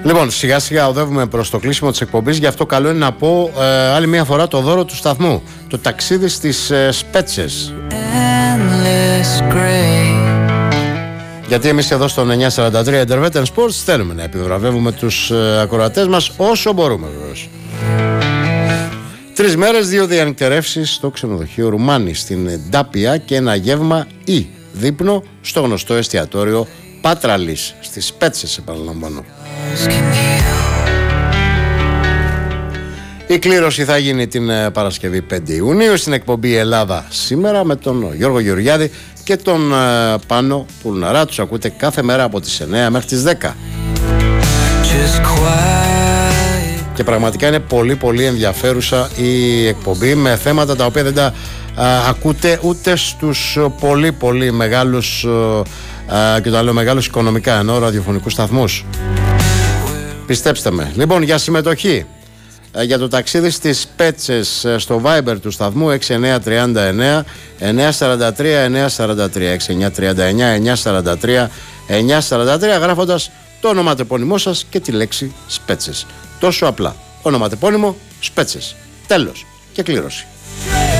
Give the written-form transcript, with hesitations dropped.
Λοιπόν, σιγά σιγά οδεύουμε προς το κλείσιμο της εκπομπής, γι' αυτό καλό είναι να πω άλλη μια φορά το δώρο του σταθμού. Το ταξίδι στις Σπέτσες. Γιατί εμείς εδώ στον 943 Intervet Sports θέλουμε να επιβραβεύουμε τους ακροατές μας όσο μπορούμε βεβαίως. 3 μέρες, 2 διανυκτερεύσεις στο ξενοδοχείο Ρουμάνη στην Ντάπια και ένα γεύμα ή δείπνο στο γνωστό εστιατόριο Πάτραλης στις Σπέτσες, επαναλαμβάνω. Η κλήρωση θα γίνει την Παρασκευή 5 Ιουνίου στην εκπομπή Ελλάδα Σήμερα με τον Γιώργο Γεωργιάδη και τον Πάνο Πουλναρά. Τους ακούτε κάθε μέρα από τις 9 μέχρι τις 10. Και πραγματικά είναι πολύ πολύ ενδιαφέρουσα η εκπομπή με θέματα τα οποία δεν τα ακούτε ούτε στους πολύ πολύ μεγάλους, και το λέω μεγάλους οικονομικά, ενώ ραδιοφωνικούς σταθμούς. Πιστέψτε με. Λοιπόν, για συμμετοχή για το ταξίδι στις Σπέτσες στο Viber του σταθμού 6939 943 943 6939 943 943, γράφοντας το ονοματεπώνυμό σας και τη λέξη Σπέτσες. Τόσο απλά. Ονοματεπώνυμο Σπέτσες. Τέλος. Και κλήρωση.